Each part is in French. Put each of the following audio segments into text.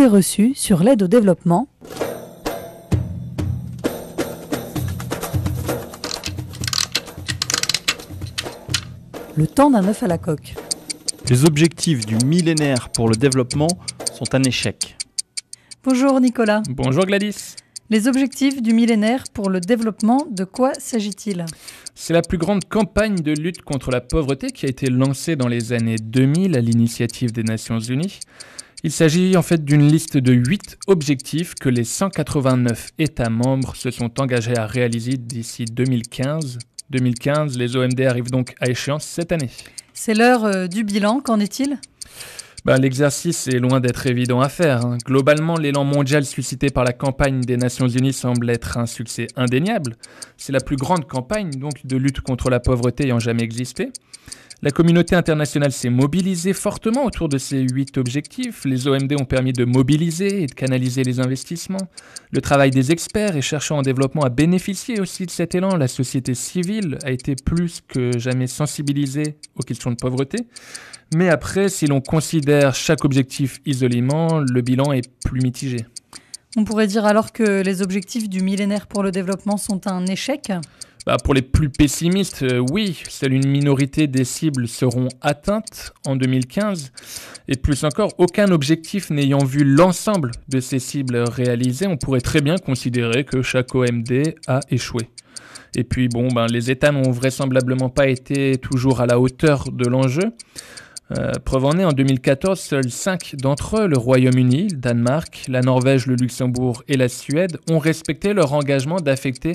Idées reçues sur l'aide au développement. Le temps d'un œuf à la coque. Les objectifs du millénaire pour le développement sont un échec. Bonjour Nicolas. Bonjour Gladys. Les objectifs du millénaire pour le développement, de quoi s'agit-il ? C'est la plus grande campagne de lutte contre la pauvreté qui a été lancée dans les années 2000 à l'initiative des Nations Unies. Il s'agit en fait d'une liste de 8 objectifs que les 189 États membres se sont engagés à réaliser d'ici 2015. 2015, les OMD arrivent donc à échéance cette année. C'est l'heure du bilan, qu'en est-il ? L'exercice est loin d'être évident à faire. Globalement, l'élan mondial suscité par la campagne des Nations Unies semble être un succès indéniable. C'est la plus grande campagne donc, de lutte contre la pauvreté ayant jamais existé. La communauté internationale s'est mobilisée fortement autour de ces 8 objectifs. Les OMD ont permis de mobiliser et de canaliser les investissements. Le travail des experts et chercheurs en développement a bénéficié aussi de cet élan. La société civile a été plus que jamais sensibilisée aux questions de pauvreté. Mais après, si l'on considère chaque objectif isolément, le bilan est plus mitigé. On pourrait dire alors que les objectifs du millénaire pour le développement sont un échec ? Pour les plus pessimistes, oui, seule une minorité des cibles seront atteintes en 2015. Et plus encore, aucun objectif n'ayant vu l'ensemble de ces cibles réalisées, on pourrait très bien considérer que chaque OMD a échoué. Et puis les États n'ont vraisemblablement pas été toujours à la hauteur de l'enjeu. Preuve en est, en 2014, seuls 5 d'entre eux, le Royaume-Uni, le Danemark, la Norvège, le Luxembourg et la Suède, ont respecté leur engagement d'affecter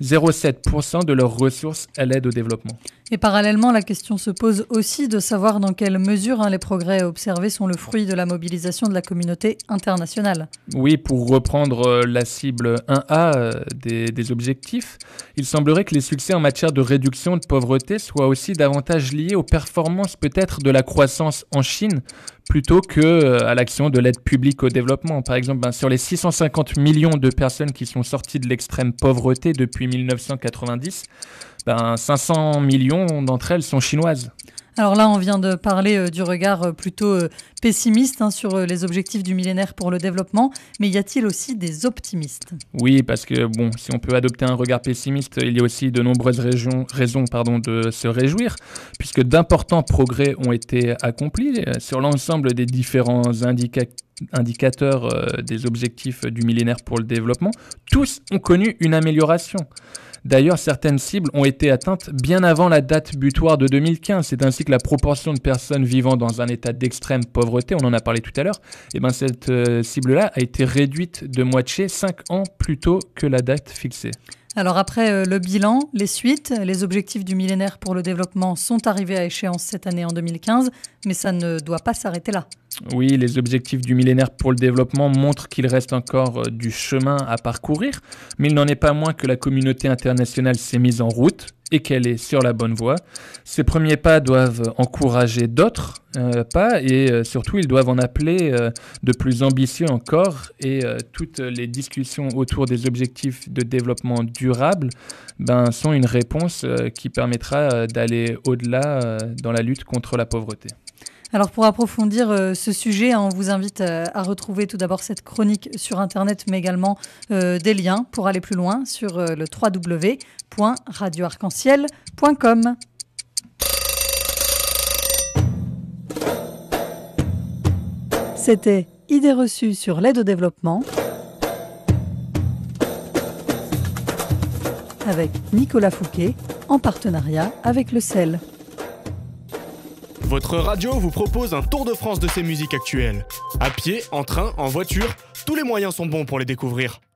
0,7% de leurs ressources à l'aide au développement. Et parallèlement, la question se pose aussi de savoir dans quelle mesure les progrès observés sont le fruit de la mobilisation de la communauté internationale. Oui, pour reprendre la cible 1A des objectifs, il semblerait que les succès en matière de réduction de pauvreté soient aussi davantage liés aux performances peut-être de la croissance en Chine plutôt qu'à l'action de l'aide publique au développement. Par exemple, sur les 650 millions de personnes qui sont sorties de l'extrême pauvreté depuis 1990, 500 millions d'entre elles sont chinoises. Alors là, on vient de parler du regard plutôt pessimiste sur les objectifs du millénaire pour le développement, mais y a-t-il aussi des optimistes ? Oui, parce que si on peut adopter un regard pessimiste, il y a aussi de nombreuses raisons de se réjouir, puisque d'importants progrès ont été accomplis sur l'ensemble des différents indicateurs des objectifs du millénaire pour le développement. Tous ont connu une amélioration. D'ailleurs, certaines cibles ont été atteintes bien avant la date butoir de 2015. C'est ainsi que la proportion de personnes vivant dans un état d'extrême pauvreté, on en a parlé tout à l'heure, cette cible-là a été réduite de moitié 5 ans plus tôt que la date fixée. Alors après le bilan, les suites, les objectifs du millénaire pour le développement sont arrivés à échéance cette année en 2015, mais ça ne doit pas s'arrêter là. Oui, les objectifs du millénaire pour le développement montrent qu'il reste encore du chemin à parcourir, mais il n'en est pas moins que la communauté internationale s'est mise en route et qu'elle est sur la bonne voie. Ces premiers pas doivent encourager d'autres pas et surtout ils doivent en appeler de plus ambitieux encore et toutes les discussions autour des objectifs de développement durable sont une réponse qui permettra d'aller au-delà dans la lutte contre la pauvreté. Alors pour approfondir ce sujet, on vous invite à retrouver tout d'abord cette chronique sur Internet, mais également des liens pour aller plus loin sur le www.radioarc-en-ciel.com. C'était Idées reçues sur l'aide au développement avec Nicolas Fouquet en partenariat avec le CEL. Votre radio vous propose un tour de France de ses musiques actuelles. À pied, en train, en voiture, tous les moyens sont bons pour les découvrir.